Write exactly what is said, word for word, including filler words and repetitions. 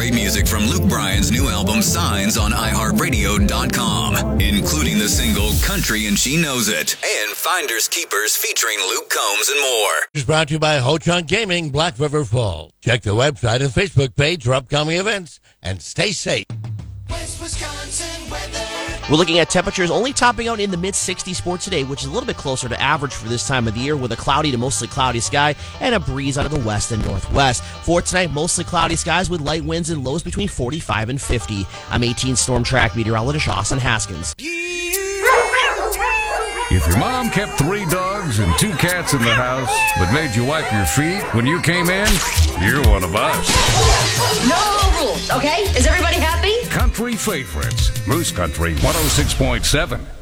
Great music from Luke Bryan's new album Signs on i heart radio dot com, including the single Country and She Knows It, and Finders Keepers featuring Luke Combs and more. It's brought to you by Ho Chunk Gaming, Black River Falls. Check the website and Facebook page for upcoming events, and stay safe. West Wisconsin weather. We're looking at temperatures only topping out in the mid sixties for today, which is a little bit closer to average for this time of the year, with a cloudy to mostly cloudy sky and a breeze out of the west and northwest. For tonight, mostly cloudy skies with light winds and lows between forty-five and fifty. I'm eighteen Storm Track meteorologist Austin Haskins. If your mom kept three dogs and two cats in the house, but made you wipe your feet when you came in, you're one of us. No rules, okay? Is everybody happy? Country favorites. Moose Country one oh six point seven.